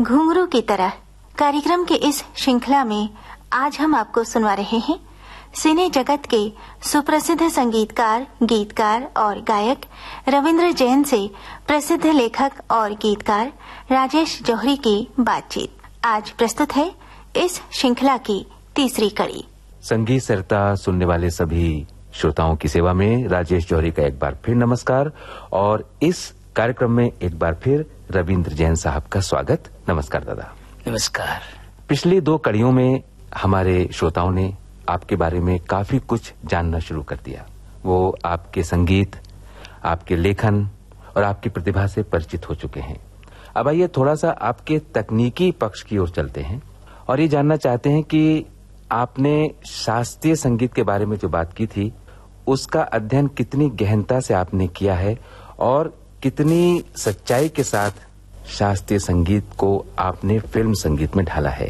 घुंघरू की तरह कार्यक्रम के इस श्रृंखला में आज हम आपको सुनवा रहे हैं सिने जगत के सुप्रसिद्ध संगीतकार, गीतकार और गायक रविंद्र जैन से प्रसिद्ध लेखक और गीतकार राजेश जौहरी की बातचीत। आज प्रस्तुत है इस श्रृंखला की तीसरी कड़ी। संगीत सरिता सुनने वाले सभी श्रोताओं की सेवा में राजेश जौहरी का एक बार फिर नमस्कार और इस कार्यक्रम में एक बार फिर रविंद्र जैन साहब का स्वागत। नमस्कार दादा। नमस्कार। पिछली दो कड़ियों में हमारे श्रोताओं ने आपके बारे में काफी कुछ जानना शुरू कर दिया। वो आपके संगीत, आपके लेखन और आपकी प्रतिभा से परिचित हो चुके हैं। अब आइए थोड़ा सा आपके तकनीकी पक्ष की ओर चलते हैं और ये जानना चाहते हैं कि आपने शास्त्रीय संगीत के बारे में जो बात की थी उसका अध्ययन कितनी गहनता से आपने किया है और कितनी सच्चाई के साथ शास्त्रीय संगीत को आपने फिल्म संगीत में ढाला है।